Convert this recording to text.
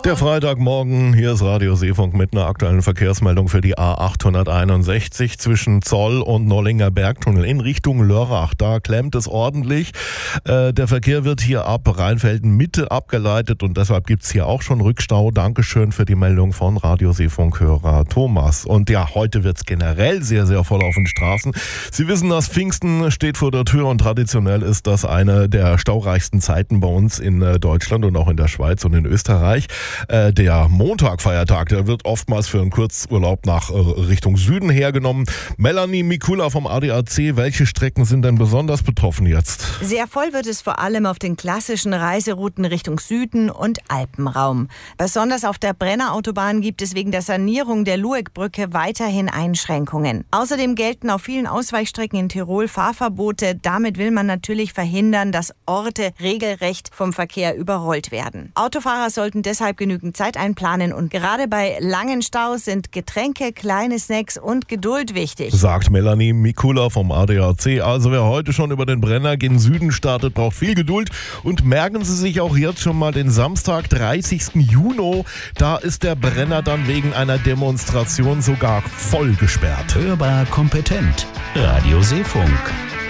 Der Freitagmorgen, hier ist Radio Seefunk mit einer aktuellen Verkehrsmeldung für die A861 zwischen Zoll und Nollinger Bergtunnel in Richtung Lörrach. Da klemmt es ordentlich. Der Verkehr wird hier ab Rheinfelden Mitte abgeleitet und deshalb gibt es hier auch schon Rückstau. Dankeschön für die Meldung von Radio Seefunk-Hörer Thomas. Und ja, heute wird es generell sehr, sehr voll auf den Straßen. Sie wissen, dass Pfingsten steht vor der Tür und traditionell ist das eine der staureichsten Zeiten bei uns in Deutschland und auch in der Schweiz und in Österreich. Der Montag, Feiertag, der wird oftmals für einen Kurzurlaub nach Richtung Süden hergenommen. Melanie Mikula vom ADAC, welche Strecken sind denn besonders betroffen jetzt? Sehr voll wird es vor allem auf den klassischen Reiserouten Richtung Süden und Alpenraum. Besonders auf der Brennerautobahn gibt es wegen der Sanierung der Luegbrücke weiterhin Einschränkungen. Außerdem gelten auf vielen Ausweichstrecken in Tirol Fahrverbote. Damit will man natürlich verhindern, dass Orte regelrecht vom Verkehr überrollt werden. Autofahrer sollten deshalb genügend Zeit einplanen und gerade bei langen Staus sind Getränke, kleine Snacks und Geduld wichtig. Sagt Melanie Mikula vom ADAC. Also wer heute schon über den Brenner gen Süden startet, braucht viel Geduld. Und merken Sie sich auch jetzt schon mal den Samstag, 30. Juni. Da ist der Brenner dann wegen einer Demonstration sogar voll gesperrt. Hörbar kompetent. Radio Seefunk.